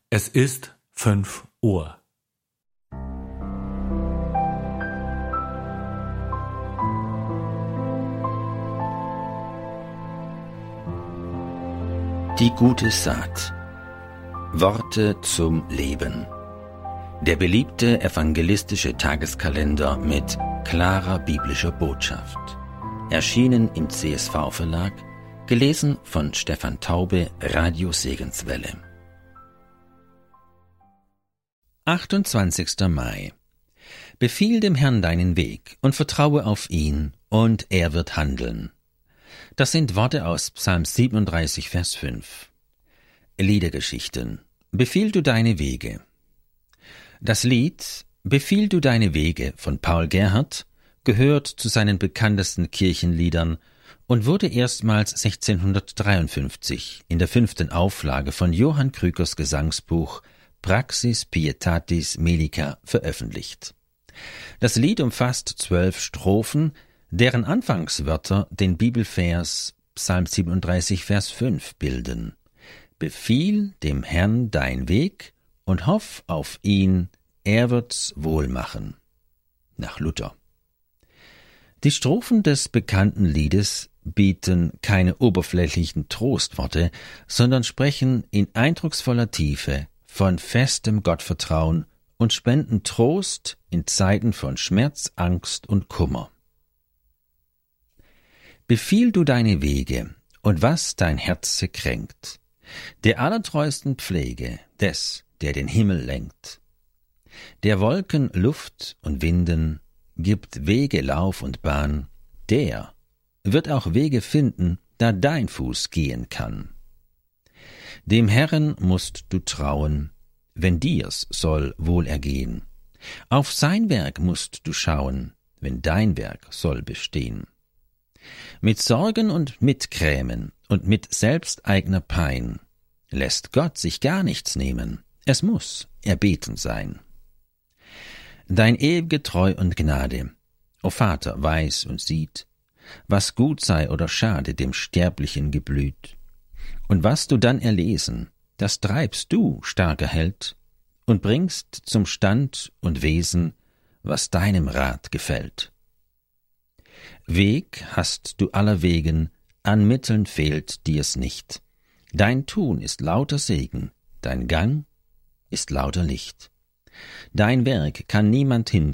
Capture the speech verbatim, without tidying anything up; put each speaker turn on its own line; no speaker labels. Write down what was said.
Es ist fünf Uhr.
Die gute Saat. Worte zum Leben. Der beliebte evangelistische Tageskalender mit klarer biblischer Botschaft. Erschienen im C S V-Verlag, gelesen von Stefan Taube, Radio Segenswelle. achtundzwanzigster Mai. Befiehl dem Herrn deinen Weg und vertraue auf ihn, und er wird handeln. Das sind Worte aus Psalm siebenunddreißig, Vers fünf. Liedergeschichten. Befiehl du deine Wege. Das Lied Befiehl du deine Wege von Paul Gerhardt gehört zu seinen bekanntesten Kirchenliedern und wurde erstmals sechzehnhundertdreiundfünfzig in der fünften Auflage von Johann Krückers Gesangsbuch Praxis Pietatis Melica veröffentlicht. Das Lied umfasst zwölf Strophen, deren Anfangswörter den Bibelvers Psalm siebenunddreißig, Vers fünf bilden. Befiehl dem Herrn dein Weg und hoff auf ihn, er wird's wohl machen. Nach Luther. Die Strophen des bekannten Liedes bieten keine oberflächlichen Trostworte, sondern sprechen in eindrucksvoller Tiefe von festem Gottvertrauen und spenden Trost in Zeiten von Schmerz, Angst und Kummer. Befiehl du deine Wege und was dein Herze kränkt, der allertreusten Pflege des, der den Himmel lenkt. Der Wolken Luft und Winden gibt Wege Lauf und Bahn, der wird auch Wege finden, da dein Fuß gehen kann. Dem Herrn musst du trauen, wenn dir's soll wohl ergehen. Auf sein Werk musst du schauen, wenn dein Werk soll bestehen. Mit Sorgen und mit Grämen und mit selbsteigner Pein lässt Gott sich gar nichts nehmen, es muss erbeten sein. Dein ewige Treu und Gnade, o Vater, weiß und sieht, was gut sei oder schade dem Sterblichen geblüht. Und was du dann erlesen, das treibst du, starker Held, und bringst zum Stand und Wesen, was deinem Rat gefällt. Weg hast du aller Wegen, an Mitteln fehlt dir's nicht. Dein Tun ist lauter Segen, dein Gang ist lauter Licht. Dein Werk kann niemand hindern,